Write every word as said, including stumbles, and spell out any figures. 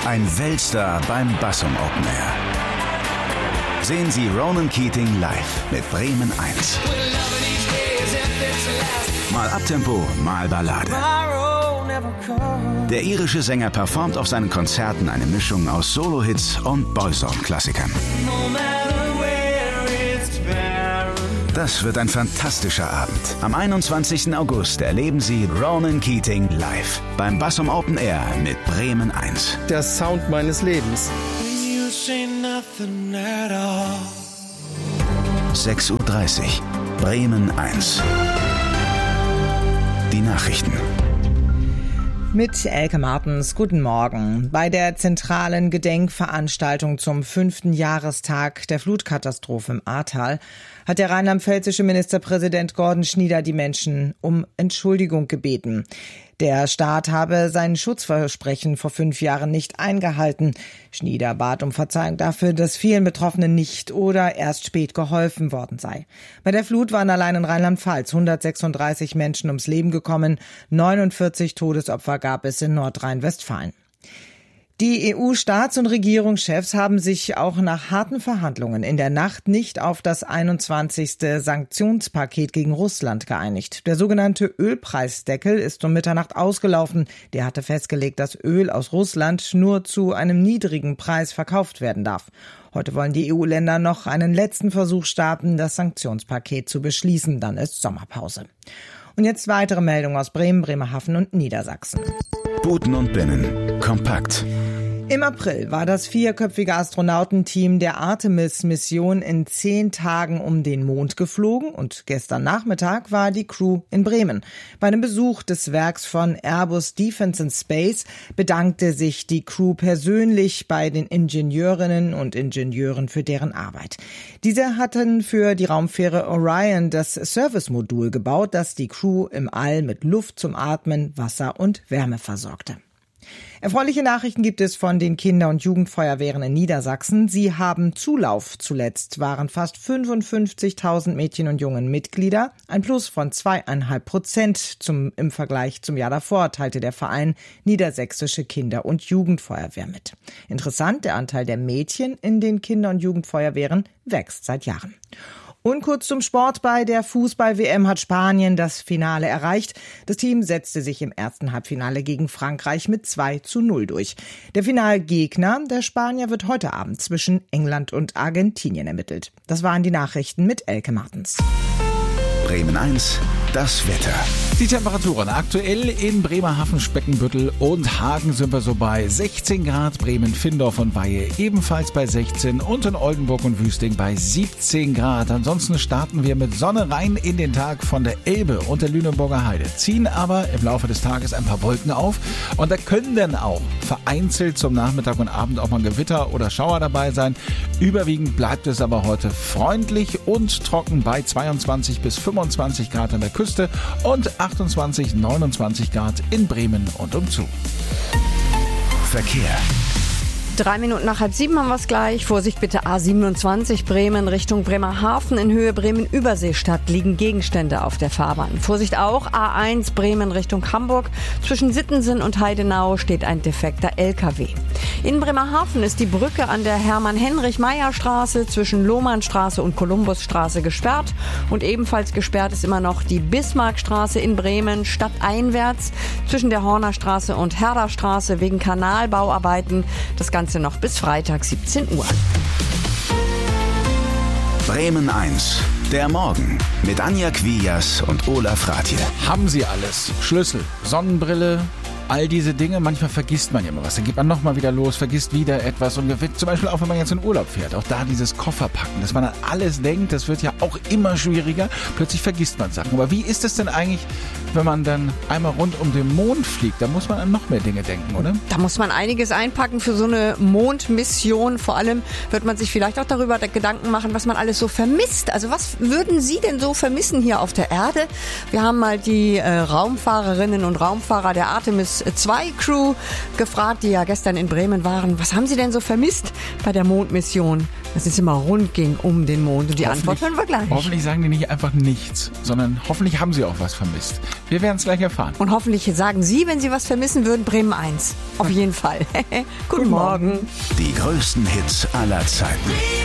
Ein Weltstar beim Bassum Open Air. Sehen Sie Ronan Keating live mit Bremen eins. Mal Abtempo, mal Ballade. Der irische Sänger performt auf seinen Konzerten eine Mischung aus Solo-Hits und Boysong-Klassikern. Das wird ein fantastischer Abend. Am einundzwanzigsten August erleben Sie Ronan Keating live beim Bassum Open Air mit Bremen eins. Der Sound meines Lebens. sechs Uhr dreißig, Bremen eins. Die Nachrichten. Mit Elke Martens, guten Morgen. Bei der zentralen Gedenkveranstaltung zum fünften Jahrestag der Flutkatastrophe im Ahrtal hat der rheinland-pfälzische Ministerpräsident Gordon Schnieder die Menschen um Entschuldigung gebeten. Der Staat habe sein Schutzversprechen vor fünf Jahren nicht eingehalten. Schnieder bat um Verzeihung dafür, dass vielen Betroffenen nicht oder erst spät geholfen worden sei. Bei der Flut waren allein in Rheinland-Pfalz hundertsechsunddreißig Menschen ums Leben gekommen. neunundvierzig Todesopfer gab es in Nordrhein-Westfalen. Die E U-Staats- und Regierungschefs haben sich auch nach harten Verhandlungen in der Nacht nicht auf das einundzwanzigste Sanktionspaket gegen Russland geeinigt. Der sogenannte Ölpreisdeckel ist um Mitternacht ausgelaufen. Der hatte festgelegt, dass Öl aus Russland nur zu einem niedrigen Preis verkauft werden darf. Heute wollen die E U-Länder noch einen letzten Versuch starten, das Sanktionspaket zu beschließen. Dann ist Sommerpause. Und jetzt weitere Meldungen aus Bremen, Bremerhaven und Niedersachsen. Buten und Binnen. Kompakt. Im April war das vierköpfige Astronautenteam der Artemis-Mission in zehn Tagen um den Mond geflogen und gestern Nachmittag war die Crew in Bremen. Bei einem Besuch des Werks von Airbus Defence and Space bedankte sich die Crew persönlich bei den Ingenieurinnen und Ingenieuren für deren Arbeit. Diese hatten für die Raumfähre Orion das Service-Modul gebaut, das die Crew im All mit Luft zum Atmen, Wasser und Wärme versorgte. Erfreuliche Nachrichten gibt es von den Kinder- und Jugendfeuerwehren in Niedersachsen. Sie haben Zulauf. Zuletzt waren fast fünfundfünfzigtausend Mädchen und Jungen Mitglieder. Ein Plus von zweieinhalb Prozent zum, im Vergleich zum Jahr davor, teilte der Verein Niedersächsische Kinder- und Jugendfeuerwehr mit. Interessant, der Anteil der Mädchen in den Kinder- und Jugendfeuerwehren wächst seit Jahren. Und kurz zum Sport. Bei der Fußball-W M hat Spanien das Finale erreicht. Das Team setzte sich im ersten Halbfinale gegen Frankreich mit zwei zu null durch. Der Finalgegner der Spanier wird heute Abend zwischen England und Argentinien ermittelt. Das waren die Nachrichten mit Elke Martens. Bremen eins, das Wetter. Die Temperaturen aktuell in Bremerhaven, Speckenbüttel und Hagen sind wir so bei sechzehn Grad, Bremen, Findorf und Weihe ebenfalls bei sechzehn und in Oldenburg und Wüsting bei siebzehn Grad. Ansonsten starten wir mit Sonne rein in den Tag von der Elbe und der Lüneburger Heide, ziehen aber im Laufe des Tages ein paar Wolken auf und da können dann auch vereinzelt zum Nachmittag und Abend auch mal Gewitter oder Schauer dabei sein. Überwiegend bleibt es aber heute freundlich und trocken bei zweiundzwanzig bis fünfundzwanzig Grad an der Küste und achtundzwanzig, neunundzwanzig Grad in Bremen und umzu. Verkehr. Drei Minuten nach halb sieben haben wir es gleich. Vorsicht bitte A siebenundzwanzig Bremen Richtung Bremerhaven. In Höhe Bremen-Überseestadt liegen Gegenstände auf der Fahrbahn. Vorsicht auch A eins Bremen Richtung Hamburg. Zwischen Sittensen und Heidenau steht ein defekter L K W. In Bremerhaven ist die Brücke an der Hermann-Henrich-Meyer-Straße zwischen Lohmannstraße und Kolumbusstraße gesperrt. Und ebenfalls gesperrt ist immer noch die Bismarckstraße in Bremen stadteinwärts zwischen der Hornerstraße und Herderstraße wegen Kanalbauarbeiten. Das Ganze noch bis Freitag siebzehn Uhr. Bremen eins, der Morgen mit Anja Quias und Olaf Rathje. Haben Sie alles? Schlüssel, Sonnenbrille, all diese Dinge. Manchmal vergisst man ja immer was. Dann geht man nochmal wieder los, vergisst wieder etwas. Und zum Beispiel auch, wenn man jetzt in Urlaub fährt. Auch da dieses Kofferpacken, dass man an alles denkt. Das wird ja auch immer schwieriger. Plötzlich vergisst man Sachen. Aber wie ist es denn eigentlich, wenn man dann einmal rund um den Mond fliegt? Da muss man an noch mehr Dinge denken, oder? Da muss man einiges einpacken für so eine Mondmission. Vor allem wird man sich vielleicht auch darüber Gedanken machen, was man alles so vermisst. Also was würden Sie denn so vermissen hier auf der Erde? Wir haben mal die äh, Raumfahrerinnen und Raumfahrer der Artemis zwei Crew gefragt, die ja gestern in Bremen waren. Was haben Sie denn so vermisst bei der Mondmission, dass es immer rund ging um den Mond? Und die Antwort hören wir gleich. Hoffentlich sagen die nicht einfach nichts, sondern hoffentlich haben sie auch was vermisst. Wir werden es gleich erfahren. Und hoffentlich sagen Sie, wenn Sie was vermissen würden, Bremen eins. Auf jeden Fall. Guten Morgen. Die größten Hits aller Zeiten.